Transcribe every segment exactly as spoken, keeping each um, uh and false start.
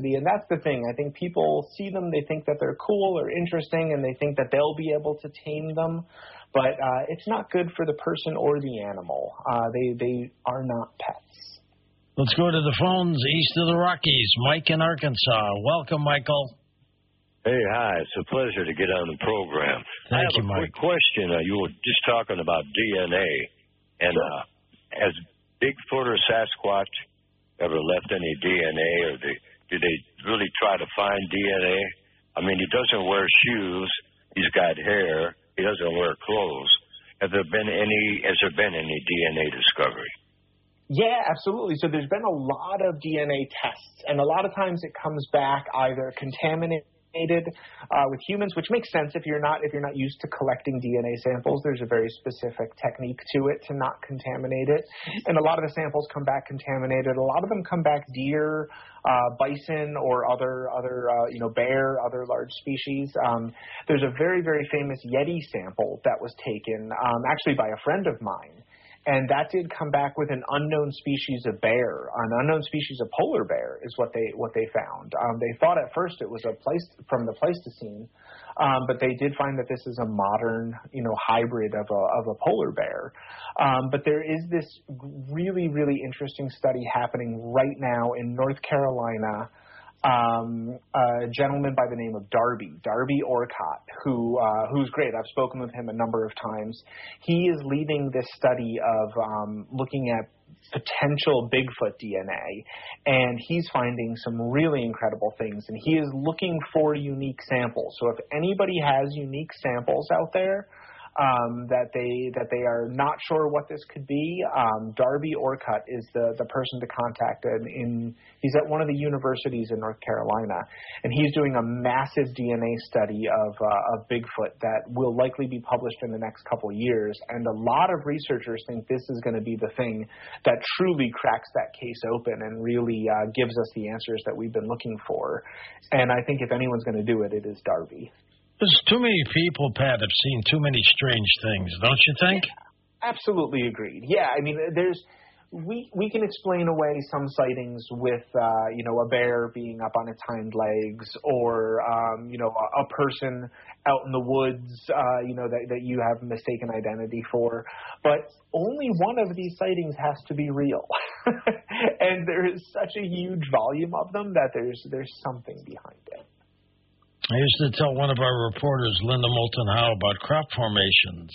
diversity. And that's the thing. I think people see them, they think that they're cool or interesting, and they think that they'll be able to tame them. But uh, it's not good for the person or the animal. Uh, they, they are not pets. Let's go to the phones east of the Rockies. Mike in Arkansas. Welcome, Michael. Hey, hi. It's a pleasure to get on the program. Thank I have you, a Mike. quick question. Uh, you were just talking about D N A. And Sure. uh, has Bigfoot or Sasquatch ever left any D N A, or they, do they really try to find D N A? I mean, he doesn't wear shoes. He's got hair. He doesn't wear clothes. Have there been any? Has there been any D N A discovery? Yeah, absolutely. So there's been a lot of D N A tests, and a lot of times it comes back either contaminated uh, with humans, which makes sense if you're not if you're not used to collecting D N A samples. There's a very specific technique to it to not contaminate it, and a lot of the samples come back contaminated. A lot of them come back deer, uh, bison, or other other uh, you know bear, other large species. Um, there's a very very famous Yeti sample that was taken um, actually by a friend of mine. And that did come back with an unknown species of bear, an unknown species of polar bear is what they what they found. Um, they thought at first it was a place from the Pleistocene, um, but they did find that this is a modern, you know, hybrid of a of a polar bear. Um, but there is this really really interesting study happening right now in North Carolina. Um, a gentleman by the name of Darby, Darby Orcott, who uh, who's great. I've spoken with him a number of times. He is leading this study of um, looking at potential Bigfoot D N A, and he's finding some really incredible things, and he is looking for unique samples. So if anybody has unique samples out there, Um, that they that they are not sure what this could be, um, Darby Orcutt is the, the person to contact. And in he's at one of the universities in North Carolina, and he's doing a massive D N A study of uh, of Bigfoot that will likely be published in the next couple of years. And a lot of researchers think this is going to be the thing that truly cracks that case open and really uh, gives us the answers that we've been looking for. And I think if anyone's going to do it, it is Darby. There's too many people, Pat, have seen too many strange things, don't you think? Yeah, absolutely agreed. Yeah, I mean, there's we we can explain away some sightings with uh, you know a bear being up on its hind legs, or um, you know a, a person out in the woods, uh, you know that that you have mistaken identity for. But only one of these sightings has to be real, and there is such a huge volume of them that there's there's something behind it. I used to tell one of our reporters, Linda Moulton Howe, about crop formations,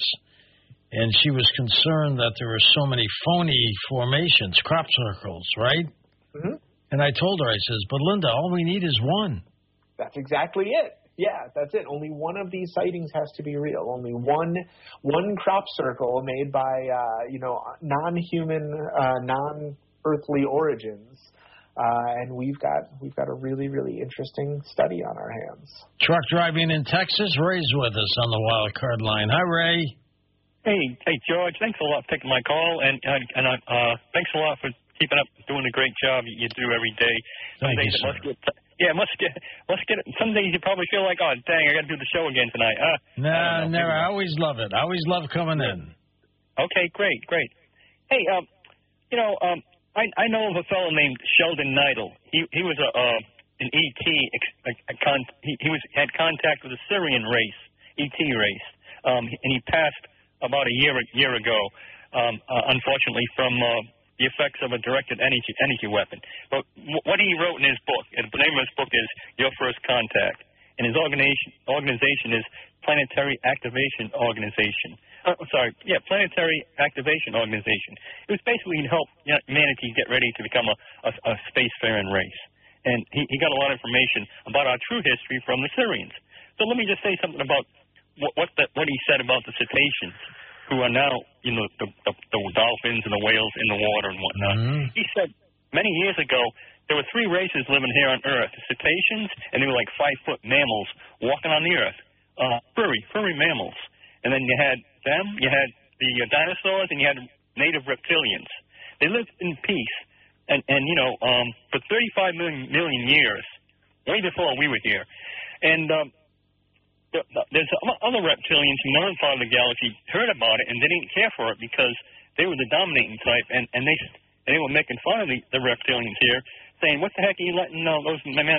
and she was concerned that there were so many phony formations, crop circles, right? Mm-hmm. And I told her, I says, but Linda, all we need is one. That's exactly it. Yeah, that's it. Only one of these sightings has to be real. Only one one crop circle made by, uh, you know, non-human, uh, non-earthly origins. Uh, and we've got we've got a really, really interesting study on our hands. Truck driving in Texas, Ray's with us on the wild card line. Hi, Ray. Hey, hey, George. Thanks a lot for taking my call, and and, and uh, thanks a lot for keeping up, doing a great job you do every day. Some Thank days you, it sir. must get, yeah, it must get, must get. Some days you probably feel like, oh, dang, I got to do the show again tonight. Uh, Nah, never. I always love it. I always love coming in. Okay, great, great. Hey, um, you know, um. I, I know of a fellow named Sheldon Neidl. He he was a uh, an E T. A, a con, he, he was had contact with a Syrian race, E T race, um, and he passed about a year year ago. Um, uh, unfortunately, from uh, the effects of a directed energy energy weapon. But w- what he wrote in his book, and the name of his book is Your First Contact, and his organization organization is Planetary Activation Organization. Uh, sorry, yeah, Planetary Activation Organization. It was basically to help humanity get ready to become a, a, a spacefaring race. And he, he got a lot of information about our true history from the Syrians. So let me just say something about what what, the, what he said about the cetaceans, who are now, you know, the, the, the dolphins and the whales in the water and whatnot. Mm-hmm. He said many years ago there were three races living here on Earth: the cetaceans, and they were like five-foot mammals walking on the Earth, uh, furry, furry mammals. And then you had them, you had the uh, dinosaurs, and you had native reptilians. They lived in peace, and, and you know, um, for thirty-five million, million years, way before we were here. And um, the, the, there's other reptilians from another part of the galaxy heard about it, and they didn't care for it because they were the dominating type, and, and they and they were making fun of the, the reptilians here, saying, what the heck are you letting uh, those man,